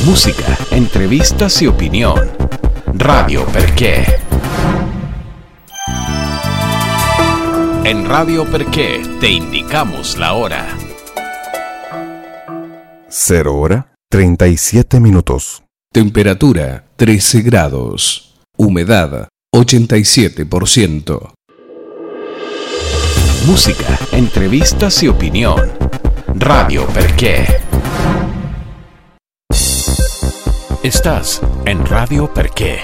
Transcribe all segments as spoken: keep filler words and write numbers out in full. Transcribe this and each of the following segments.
Música, entrevistas y opinión. Radio Perché. En Radio Perché te indicamos la hora. Cero hora, treinta y siete minutos. Temperatura trece grados. Humedad ochenta y siete por ciento. Música, entrevistas y opinión. Radio Perché. Estás en Radio Perché.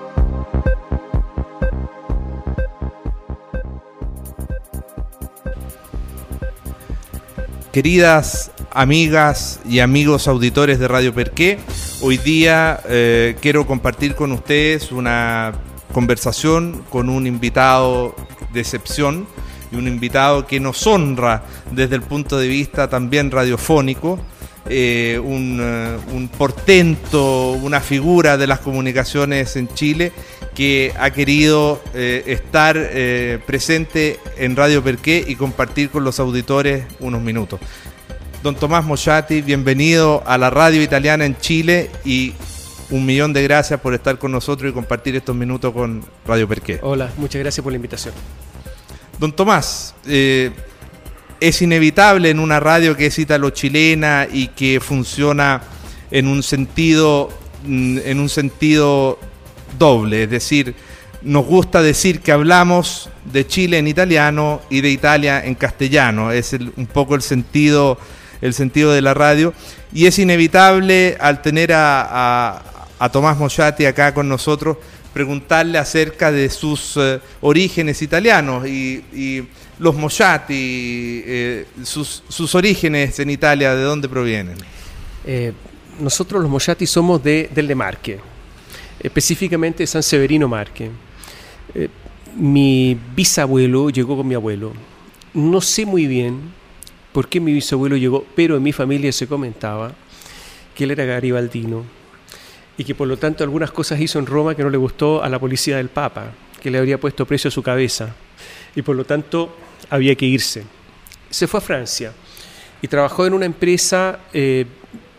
Queridas amigas y amigos auditores de Radio Perché, hoy día eh, quiero compartir con ustedes una conversación con un invitado de excepción y un invitado que nos honra desde el punto de vista también radiofónico, eh, un, uh, un portento, una figura de las comunicaciones en Chile que ha querido eh, estar eh, presente en Radio Perché y compartir con los auditores unos minutos. Don Tomás Moschati, bienvenido a la radio italiana en Chile y un millón de gracias por estar con nosotros y compartir estos minutos con Radio Perché. Hola, muchas gracias por la invitación. Don Tomás, eh, es inevitable en una radio que es italo-chilena y que funciona en un sentido, en un sentido doble, es decir, nos gusta decir que hablamos de Chile en italiano y de Italia en castellano, es el, un poco el sentido, el sentido de la radio, y es inevitable al tener a, a, a Tomás Moschati acá con nosotros preguntarle acerca de sus eh, orígenes italianos y, y los Moschati, eh, sus, sus orígenes en Italia, ¿de dónde provienen? Eh, nosotros los Moschati somos de, del de Marche, específicamente de San Severino Marche. Eh, mi bisabuelo llegó con mi abuelo. No sé muy bien por qué mi bisabuelo llegó, pero en mi familia se comentaba que él era garibaldino y que por lo tanto algunas cosas hizo en Roma que no le gustó a la policía del Papa, que le habría puesto precio a su cabeza y por lo tanto había que irse. Se fue a Francia y trabajó en una empresa eh,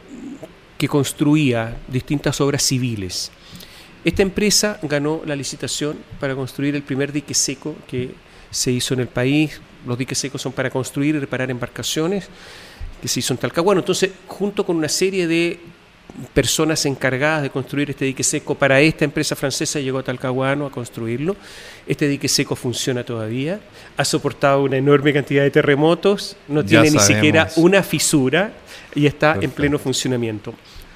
que construía distintas obras civiles. Esta empresa ganó la licitación para construir el primer dique seco que se hizo en el país. Los diques secos son para construir y reparar embarcaciones, que se hizo en Talcahuano. Entonces, junto con una serie de personas encargadas de construir este dique seco para esta empresa francesa, llegó a Talcahuano a construirlo. Este dique seco funciona todavía, ha soportado una enorme cantidad de terremotos, no Ya tiene ni sabemos. siquiera una fisura y está Perfecto. en pleno funcionamiento.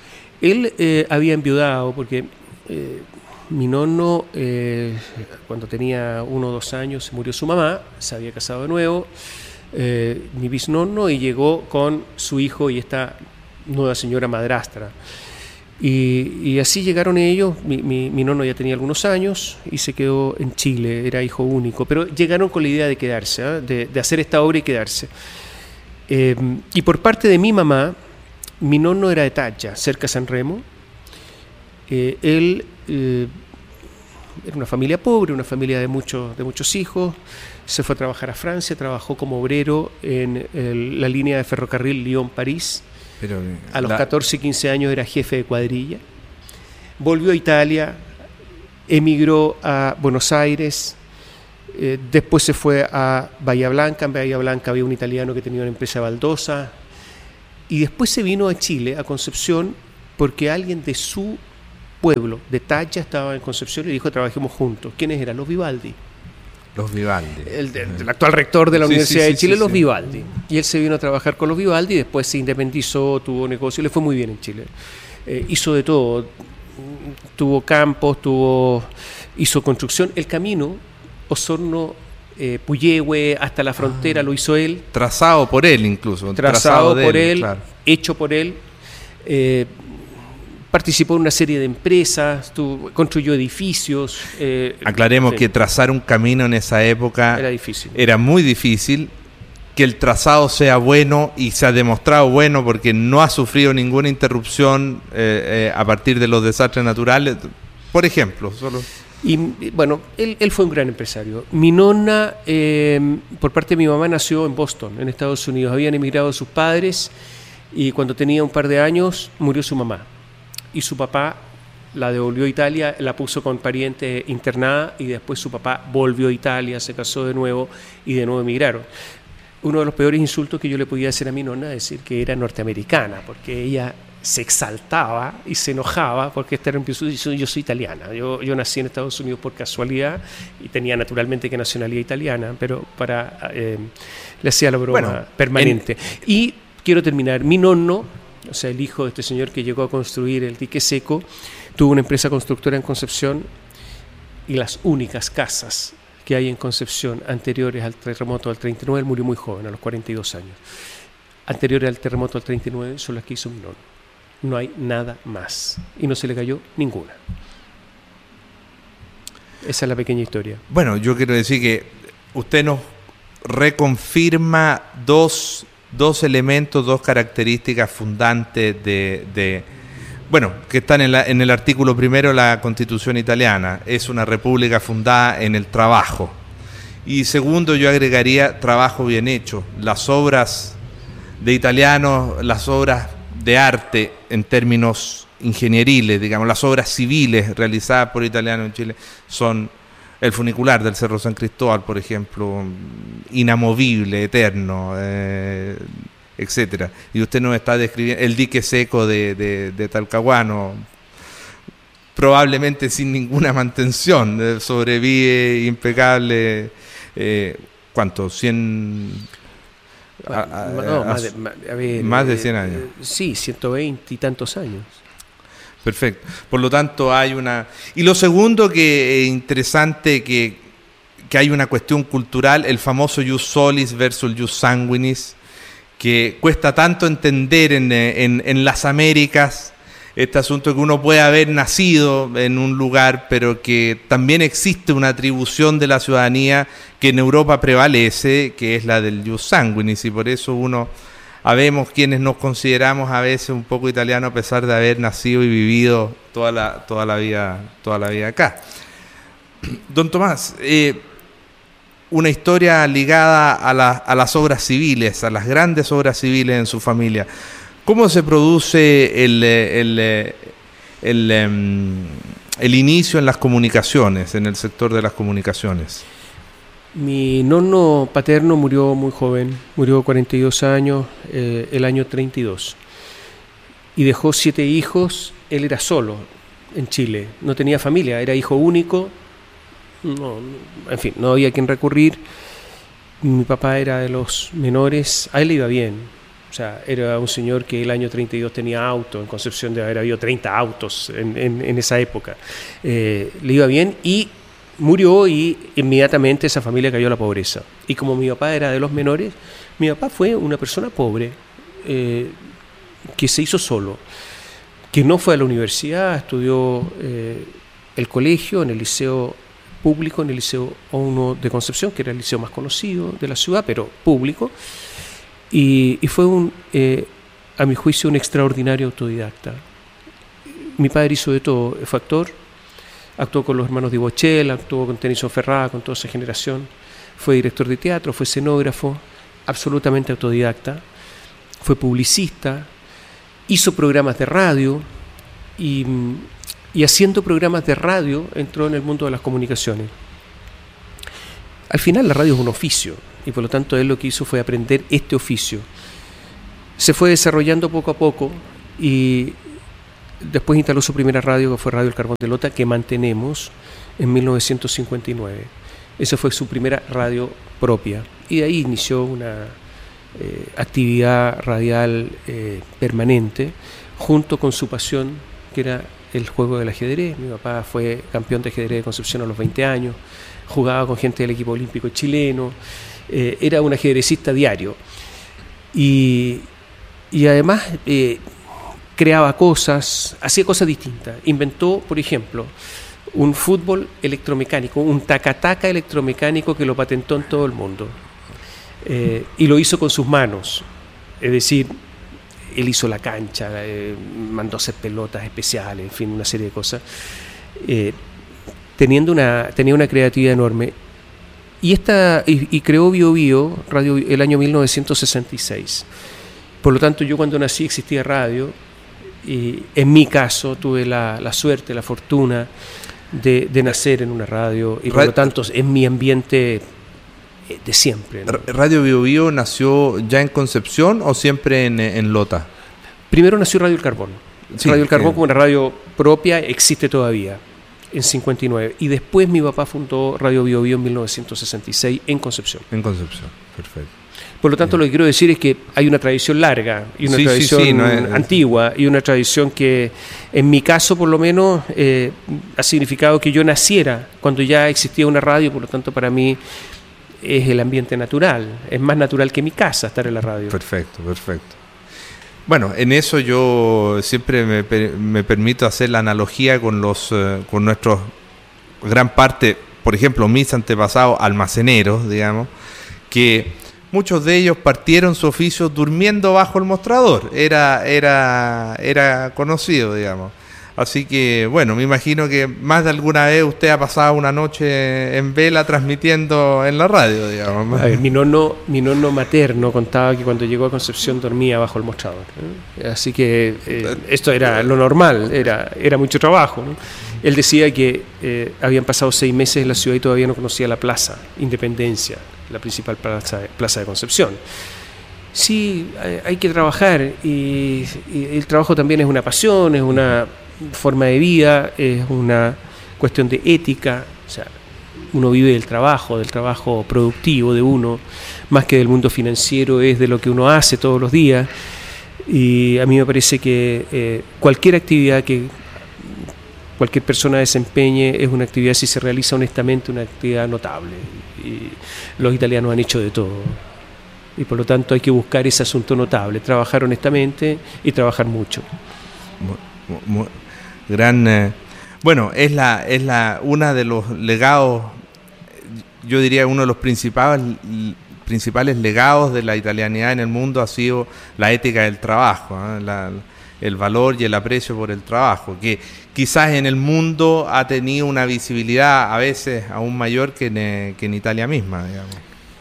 Él eh, había enviudado porque eh, mi nonno, eh, cuando tenía uno o dos años, se murió su mamá, se había casado de nuevo, eh, mi bisnonno, y llegó con su hijo y esta nueva señora madrastra. Y, y así llegaron ellos. Mi, mi, mi nonno ya tenía algunos años y se quedó en Chile, era hijo único, pero llegaron con la idea de quedarse, ¿eh? de, de hacer esta obra y quedarse. Eh, y por parte de mi mamá, mi nonno era de Taccia, cerca de San Remo. Eh, él eh, era una familia pobre, una familia de muchos, de muchos hijos. Se fue a trabajar a Francia, trabajó como obrero en el, la línea de ferrocarril Lyon-París. Pero, A los la... catorce, quince años era jefe de cuadrilla. Volvió a Italia, emigró a Buenos Aires, eh, después se fue a Bahía Blanca. En Bahía Blanca había un italiano que tenía una empresa de baldosa. Y después se vino a Chile, a Concepción, porque alguien de su pueblo, de Taccia, estaba en Concepción y dijo: trabajemos juntos. ¿Quiénes eran? Los Vivaldi. Los Vivaldi. El, el, el actual rector de la Sí, Universidad sí, sí, de Chile, sí, los sí. Vivaldi. Y él se vino a trabajar con los Vivaldi, después se independizó, tuvo negocio, le fue muy bien en Chile. Eh, hizo de todo, tuvo campos, tuvo, hizo construcción. El camino Osorno, eh, Puyehue, hasta la frontera, ah, lo hizo él. Trazado por él incluso. Trazado, trazado por él, él, claro. Hecho por él. Eh, participó en una serie de empresas, tuvo, construyó edificios. Eh, Aclaremos sí. que trazar un camino en esa época Era difícil. Era muy difícil. Que el trazado sea bueno, y se ha demostrado bueno porque no ha sufrido ninguna interrupción eh, eh, a partir de los desastres naturales. Por ejemplo, solo... Y bueno, él, él fue un gran empresario. Mi nonna, eh, por parte de mi mamá, nació en Boston, en Estados Unidos. Habían emigrado sus padres y cuando tenía un par de años murió su mamá. y su papá la devolvió a Italia, la puso con parientes internada y después su papá volvió a Italia, se casó de nuevo y de nuevo emigraron. Uno de los peores insultos que yo le podía hacer a mi nonna es decir que era norteamericana, porque ella se exaltaba y se enojaba porque esta era un, yo, yo soy italiana, yo, yo nací en Estados Unidos por casualidad y tenía naturalmente que nacionalidad italiana, pero para eh, le hacía la broma bueno, permanente. En... Y quiero terminar, mi nonno, o sea, el hijo de este señor que llegó a construir el dique seco, tuvo una empresa constructora en Concepción y las únicas casas que hay en Concepción anteriores al terremoto del treinta y nueve, él murió muy joven, a los cuarenta y dos años. Anteriores al terremoto del treinta y nueve son las que hizo mi nonno. No hay nada más. Y no se le cayó ninguna. Esa es la pequeña historia. Bueno, yo quiero decir que usted nos reconfirma dos, dos elementos, dos características fundantes de... de bueno, que están en, la, en el artículo primero de la Constitución italiana. Es una república fundada en el trabajo. Y segundo, yo agregaría trabajo bien hecho. Las obras de italianos, las obras de arte en términos ingenieriles, digamos, las obras civiles realizadas por italianos en Chile son el funicular del Cerro San Cristóbal, por ejemplo, inamovible, eterno, eh, etcétera. Y usted nos está describiendo el dique seco de, de, de Talcahuano, probablemente sin ninguna mantención, eh, sobrevive impecable, eh, ¿cuánto? cien... A, a, no, a, más, de, a ver, más de cien años. Eh, sí, ciento veinte y tantos años. Perfecto. Por lo tanto, hay una... Y lo segundo que es interesante, que, que hay una cuestión cultural, el famoso jus solis versus el jus sanguinis, que cuesta tanto entender en, en, en las Américas, este asunto que uno puede haber nacido en un lugar, pero que también existe una atribución de la ciudadanía que en Europa prevalece, que es la del jus sanguinis, y por eso uno, habemos quienes nos consideramos a veces un poco italianos a pesar de haber nacido y vivido toda la, toda la vida, toda la vida acá. Don Tomás, eh, una historia ligada a, la, a las obras civiles, a las grandes obras civiles en su familia. ¿Cómo se produce el, el, el, el, el inicio en las comunicaciones, en el sector de las comunicaciones? Mi nonno paterno murió muy joven, murió a cuarenta y dos años, eh, el año treinta y dos. Y dejó siete hijos, él era solo en Chile, no tenía familia, era hijo único, no, en fin, no había a quien recurrir. Mi papá era de los menores, a él le iba bien. O sea, era un señor que el año treinta y dos tenía auto, en Concepción de haber habido treinta autos en, en, en esa época. Eh, le iba bien y murió y inmediatamente esa familia cayó a la pobreza. Y como mi papá era de los menores, mi papá fue una persona pobre, eh, que se hizo solo, que no fue a la universidad, estudió eh, el colegio en el liceo público, en el liceo uno de Concepción, que era el liceo más conocido de la ciudad, pero público. Y, y fue, un, eh, a mi juicio, un extraordinario autodidacta. Mi padre hizo de todo, fue actor, actuó con los hermanos Di Bochel, actuó con Tennyson Ferrá, con toda esa generación, fue director de teatro, fue escenógrafo, absolutamente autodidacta, fue publicista, hizo programas de radio y, y haciendo programas de radio entró en el mundo de las comunicaciones. Al final la radio es un oficio, y por lo tanto él lo que hizo fue aprender este oficio. Se fue desarrollando poco a poco y después instaló su primera radio, que fue Radio El Carbón de Lota, que mantenemos en mil novecientos cincuenta y nueve. Esa fue su primera radio propia y de ahí inició una eh, actividad radial eh, permanente junto con su pasión, que era el juego del ajedrez. Mi papá fue campeón de ajedrez de Concepción a los veinte años, jugaba con gente del equipo olímpico chileno. Eh, era un ajedrecista diario y, y además eh, creaba cosas, hacía cosas distintas. Inventó, por ejemplo, un fútbol electromecánico, un taca-taca electromecánico que lo patentó en todo el mundo, eh, y lo hizo con sus manos, es decir, él hizo la cancha, eh, mandó hacer pelotas especiales, en fin, una serie de cosas, eh, teniendo una, tenía una creatividad enorme. Y, esta, y, y creó Bio Bio Radio el año mil novecientos sesenta y seis. Por lo tanto, yo cuando nací existía radio y en mi caso tuve la, la suerte, la fortuna de, de nacer en una radio y por lo tanto es mi ambiente de siempre, ¿no? ¿Radio Bio Bio nació ya en Concepción o siempre en, en Lota? Primero nació Radio El Carbón. Sí, Radio El Carbón sí. como una radio propia existe todavía en cincuenta y nueve y después mi papá fundó Radio Bio Bio en mil novecientos sesenta y seis en Concepción. En Concepción, perfecto. Por lo tanto, lo que quiero decir es que hay una tradición larga y una Sí, sí, tradición sí, no es- antigua y una tradición que, en mi caso, por lo menos, eh, ha significado que yo naciera cuando ya existía una radio, por lo tanto, para mí es el ambiente natural. Es más natural que mi casa estar en la radio. Perfecto, perfecto. Bueno, en eso yo siempre me, per- me permito hacer la analogía con los eh, con nuestros gran parte, por ejemplo, mis antepasados almaceneros, digamos, que muchos de ellos partieron su oficio durmiendo bajo el mostrador. Era, era, era conocido, digamos. Así que, bueno, me imagino que más de alguna vez usted ha pasado una noche en vela transmitiendo en la radio, digamos. A ver, mi nono, mi nono materno contaba que cuando llegó a Concepción dormía bajo el mostrador, ¿eh? Así que eh, esto era lo normal, era, era mucho trabajo, ¿no? Él decía que eh, habían pasado seis meses en la ciudad y todavía no conocía la plaza Independencia, la principal plaza de, plaza de Concepción. Sí, hay, hay que trabajar y, y el trabajo también es una pasión, es una forma de vida, es una cuestión de ética, o sea, uno vive del trabajo, del trabajo productivo de uno, más que del mundo financiero, es de lo que uno hace todos los días. Y a mí me parece que eh, cualquier actividad que cualquier persona desempeñe es una actividad, si se realiza honestamente, una actividad notable. Y los italianos han hecho de todo. Y por lo tanto hay que buscar ese asunto notable, trabajar honestamente y trabajar mucho. Mu- mu- gran eh, bueno, es la es la una de los legados, yo diría uno de los principales principales legados de la italianidad en el mundo ha sido la ética del trabajo, ¿eh? la, el valor y el aprecio por el trabajo, que quizás en el mundo ha tenido una visibilidad a veces aún mayor que en, que en Italia misma, digamos.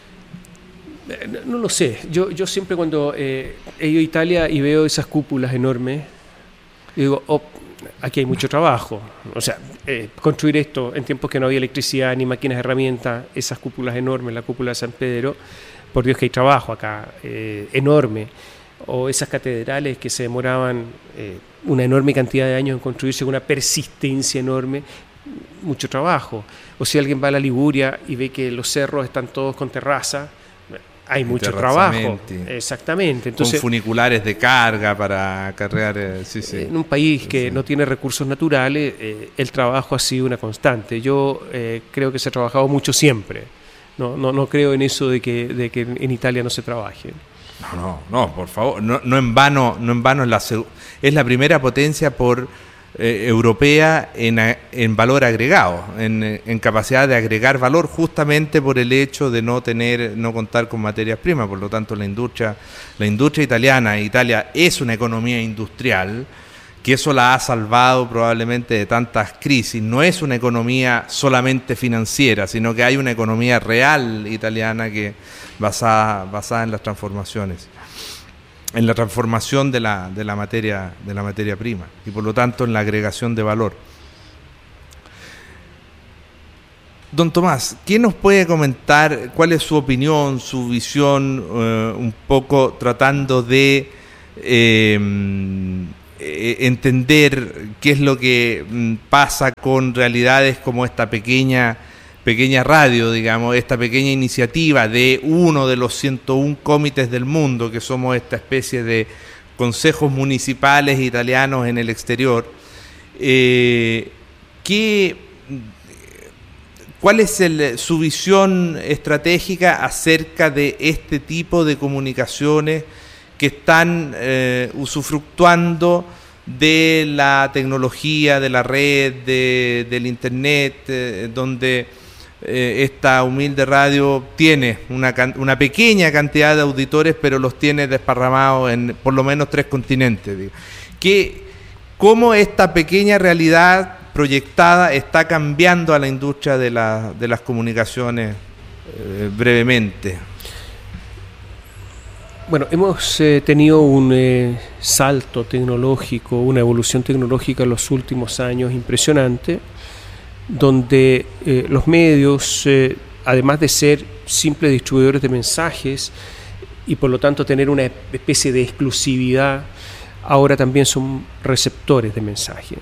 No, no lo sé, yo, yo siempre cuando eh, he ido a Italia y veo esas cúpulas enormes, digo, oh, aquí hay mucho trabajo. O sea, eh, construir esto en tiempos que no había electricidad ni máquinas de herramientas, esas cúpulas enormes, la cúpula de San Pedro, por Dios que hay trabajo acá, eh, enorme. O esas catedrales que se demoraban eh, una enorme cantidad de años en construirse con una persistencia enorme, mucho trabajo. O si alguien va a la Liguria y ve que los cerros están todos con terraza, hay mucho trabajo. Exactamente. Entonces, con funiculares de carga para acarrear. Eh, sí, sí. En un país que sí. no tiene recursos naturales, eh, el trabajo ha sido una constante. Yo eh, creo que se ha trabajado mucho siempre. No, no, no creo en eso de que, de que en Italia no se trabaje. No, no, no, por favor. No, no en vano, no en vano es la, es la primera potencia por eh, europea en, en valor agregado, en, en capacidad de agregar valor, justamente por el hecho de no tener, no contar con materias primas. Por lo tanto, la industria, la industria italiana, Italia es una economía industrial, que eso la ha salvado probablemente de tantas crisis. No es una economía solamente financiera, sino que hay una economía real italiana que basada, basada en las transformaciones, en la transformación de la, de la materia, de la materia prima y por lo tanto en la agregación de valor. Don Tomás, ¿qué nos puede comentar? ¿Cuál es su opinión, su visión, eh, un poco tratando de eh, entender qué es lo que pasa con realidades como esta pequeña pequeña radio, digamos, esta pequeña iniciativa de uno de los ciento uno comités del mundo, que somos esta especie de consejos municipales italianos en el exterior? Eh, ¿qué, ¿Cuál es el, su visión estratégica acerca de este tipo de comunicaciones que están eh, usufructuando de la tecnología, de la red, de, del internet, eh, donde eh, esta humilde radio tiene una, una pequeña cantidad de auditores, pero los tiene desparramados en por lo menos tres continentes? Digo. ¿Qué, ¿Cómo esta pequeña realidad proyectada está cambiando a la industria de, la, de las comunicaciones eh, brevemente? Bueno, hemos eh, tenido un eh, salto tecnológico, una evolución tecnológica en los últimos años impresionante, donde eh, los medios, eh, además de ser simples distribuidores de mensajes y por lo tanto tener una especie de exclusividad, ahora también son receptores de mensajes.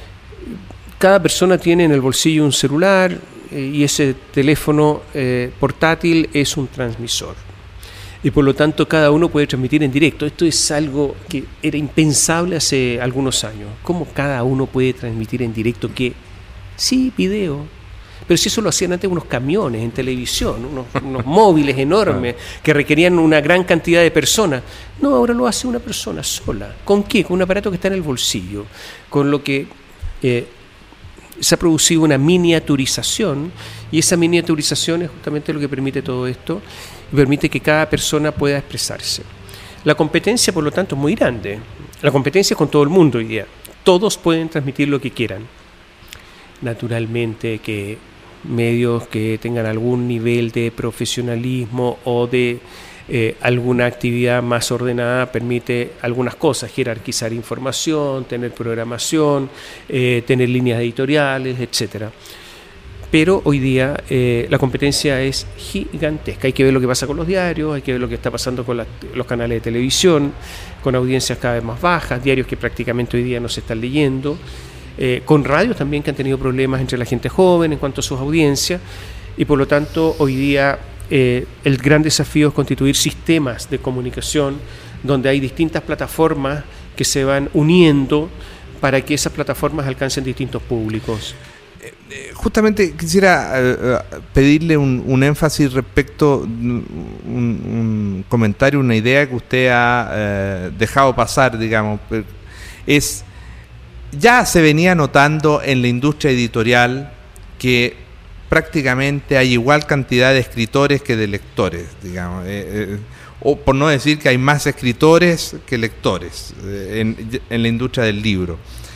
Cada persona tiene en el bolsillo un celular eh, y ese teléfono eh, portátil es un transmisor. Y por lo tanto cada uno puede transmitir en directo. Esto es algo que era impensable hace algunos años. ¿Cómo cada uno puede transmitir en directo? Que sí, video. Pero si eso lo hacían antes unos camiones en televisión, unos, unos móviles enormes que requerían una gran cantidad de personas. No, ahora lo hace una persona sola. ¿Con qué? Con un aparato que está en el bolsillo. Con lo que eh, se ha producido una miniaturización, y esa miniaturización es justamente lo que permite todo esto, y permite que cada persona pueda expresarse. La competencia, por lo tanto, es muy grande. La competencia es con todo el mundo hoy día. Todos pueden transmitir lo que quieran. Naturalmente que medios que tengan algún nivel de profesionalismo o de eh, alguna actividad más ordenada permite algunas cosas, jerarquizar información, tener programación, eh, tener líneas editoriales, etcétera. Pero hoy día eh, la competencia es gigantesca. Hay que ver lo que pasa con los diarios, hay que ver lo que está pasando con la, los canales de televisión, con audiencias cada vez más bajas, diarios que prácticamente hoy día no se están leyendo, eh, con radios también que han tenido problemas entre la gente joven en cuanto a sus audiencias, y por lo tanto hoy día eh, el gran desafío es constituir sistemas de comunicación donde hay distintas plataformas que se van uniendo para que esas plataformas alcancen distintos públicos. Justamente quisiera uh, pedirle un, un énfasis respecto, un, un comentario, una idea que usted ha uh, dejado pasar, digamos. Es, ya se venía notando en la industria editorial que prácticamente hay igual cantidad de escritores que de lectores, digamos. Eh, eh, o por no decir que hay más escritores que lectores eh, en, en la industria del libro.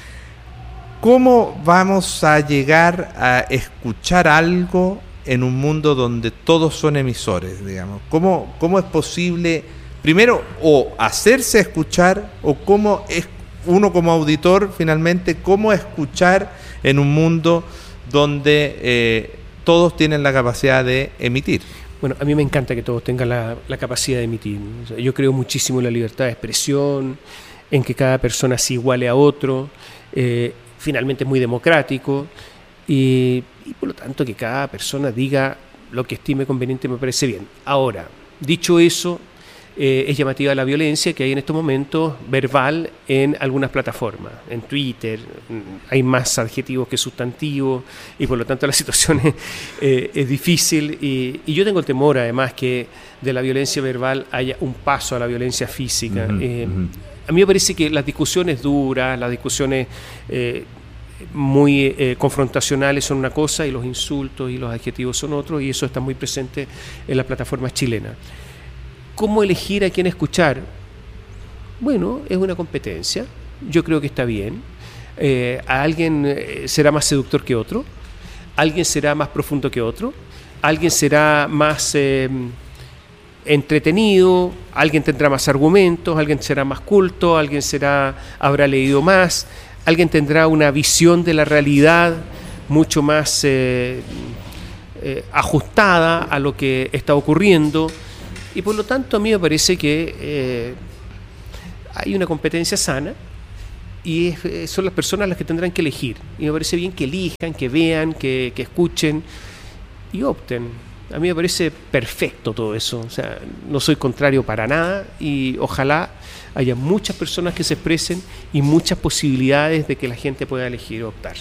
¿Cómo vamos a llegar a escuchar algo en un mundo donde todos son emisores, digamos? ¿Cómo, cómo es posible, primero, o hacerse escuchar, o cómo es uno como auditor, finalmente, cómo escuchar en un mundo donde eh, todos tienen la capacidad de emitir? Bueno, a mí me encanta que todos tengan la, la capacidad de emitir. O sea, yo creo muchísimo en la libertad de expresión, en que cada persona se iguale a otro, eh, finalmente es muy democrático y, y por lo tanto que cada persona diga lo que estime conveniente me parece bien. Ahora, dicho eso, eh, es llamativa la violencia que hay en estos momentos verbal en algunas plataformas, en Twitter, hay más adjetivos que sustantivos y por lo tanto la situación es, eh, es difícil y, y yo tengo el temor además que de la violencia verbal haya un paso a la violencia física. Uh-huh, eh, uh-huh. A mí me parece que las discusiones duras, las discusiones eh, muy eh, confrontacionales son una cosa y los insultos y los adjetivos son otros, y eso está muy presente en las plataformas chilenas. ¿Cómo elegir a quién escuchar? Bueno, es una competencia, yo creo que está bien. Eh, a alguien eh, será más seductor que otro, alguien será más profundo que otro, alguien será más Eh, entretenido, alguien tendrá más argumentos, alguien será más culto, alguien será habrá leído más, alguien tendrá una visión de la realidad mucho más eh, eh, ajustada a lo que está ocurriendo, y por lo tanto a mí me parece que eh, hay una competencia sana y es, son las personas las que tendrán que elegir, y me parece bien que elijan, que vean, que, que escuchen y opten. A mí me parece perfecto todo eso, o sea, no soy contrario para nada y ojalá haya muchas personas que se expresen y muchas posibilidades de que la gente pueda elegir o optar.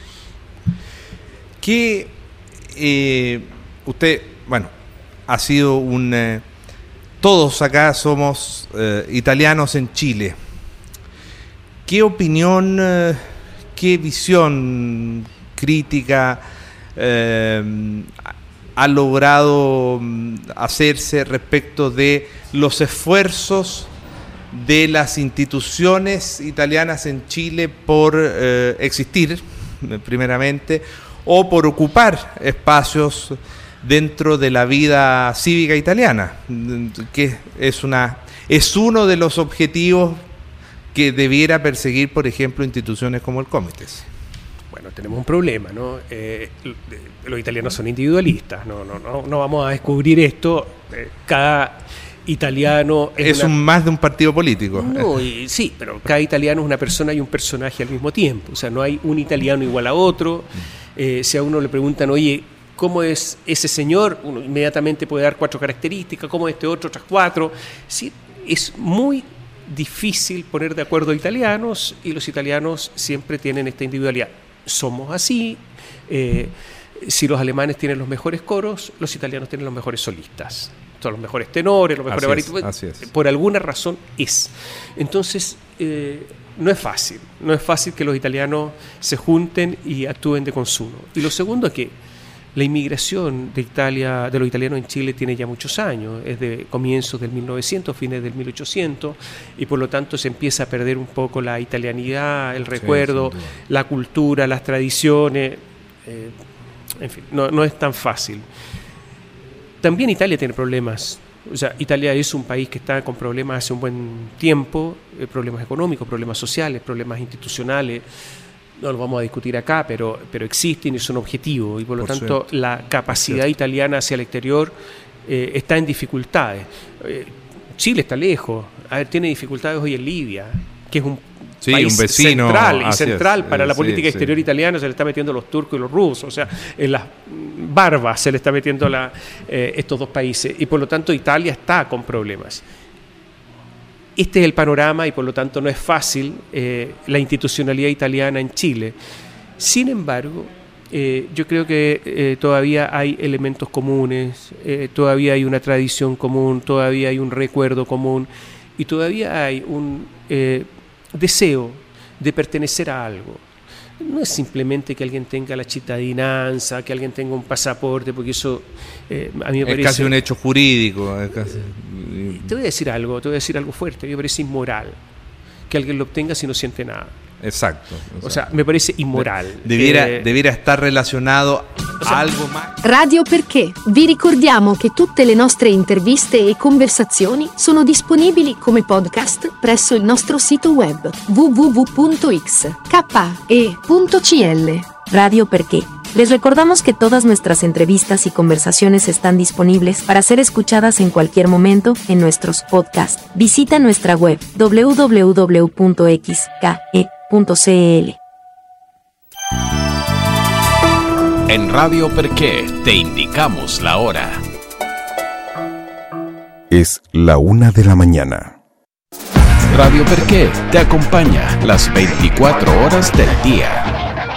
Que eh, usted, bueno, ha sido un... Eh, todos acá somos eh, italianos en Chile. ¿Qué opinión, eh, qué visión crítica eh, ha logrado hacerse respecto de los esfuerzos de las instituciones italianas en Chile por eh, existir, primeramente, o por ocupar espacios dentro de la vida cívica italiana, que es una es uno de los objetivos que debiera perseguir, por ejemplo, instituciones como el Comites. Bueno, tenemos un problema, ¿no? Eh, los italianos son individualistas, no, no, no, no vamos a descubrir esto. Eh, cada italiano es, es una... un más de un partido político. No, y, sí, pero cada italiano es una persona y un personaje al mismo tiempo. O sea, no hay un italiano igual a otro. Eh, si a uno le preguntan, oye, ¿cómo es ese señor? Uno inmediatamente puede dar cuatro características. ¿Cómo es este otro? Otras cuatro. Sí, es muy difícil poner de acuerdo a italianos, y los italianos siempre tienen esta individualidad. Somos así. Eh, si los alemanes tienen los mejores coros, los italianos tienen los mejores solistas. Son los mejores tenores, los mejores barítonos. Así es. Por alguna razón es. Entonces, eh, no es fácil. No es fácil que los italianos se junten y actúen de consumo. Y lo segundo es que la inmigración de Italia, de los italianos en Chile, tiene ya muchos años. Es de comienzos del mil novecientos, fines del mil ochocientos, y por lo tanto se empieza a perder un poco la italianidad, el recuerdo, sí, la cultura, las tradiciones. Eh, en fin, no, no es tan fácil. También Italia tiene problemas. O sea, Italia es un país que está con problemas hace un buen tiempo, eh, problemas económicos, problemas sociales, problemas institucionales. No lo vamos a discutir acá, pero, pero existen y son objetivos. Y por lo por tanto, cierto. la capacidad italiana hacia el exterior eh, está en dificultades. Eh, Chile está lejos. A ver, tiene dificultades hoy en Libia, que es un sí, país un vecino, central y central es. para eh, la política sí, exterior sí. italiana. Se le está metiendo los turcos y los rusos. O sea, en las barbas se le está metiendo la, eh, estos dos países. Y por lo tanto, Italia está con problemas. Este es el panorama, y por lo tanto no es fácil eh, la institucionalidad italiana en Chile. Sin embargo, eh, yo creo que eh, todavía hay elementos comunes, eh, todavía hay una tradición común, todavía hay un recuerdo común, y todavía hay un eh, deseo de pertenecer a algo. No es simplemente que alguien tenga la cittadinanza, que alguien tenga un pasaporte, porque eso eh, a mí me es parece... Es casi un hecho jurídico. Es casi... Te voy a decir algo, te voy a decir algo fuerte. A mí me parece inmoral que alguien lo obtenga si no siente nada. Exacto. exacto. O sea, me parece inmoral. Debiera, eh, debiera estar relacionado o sea, a algo más. Radio Perché. Vi ricordiamo che tutte le nostre interviste e conversazioni sono disponibili come podcast presso il nostro sito web w w w punto x k e punto c l. Radio Perché. Les recordamos que todas nuestras entrevistas y conversaciones están disponibles para ser escuchadas en cualquier momento en nuestros podcasts. Visita nuestra web w w w punto x k e punto c l. En Radio Perché te indicamos la hora. Es la una de la mañana. Radio Perché te acompaña las veinticuatro horas del día.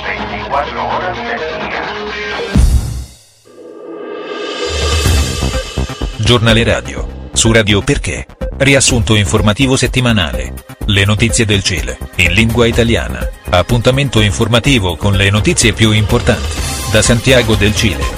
Giornale radio, su Radio Perché, riassunto informativo settimanale, le notizie del Cile, in lingua italiana, appuntamento informativo con le notizie più importanti, da Santiago del Cile.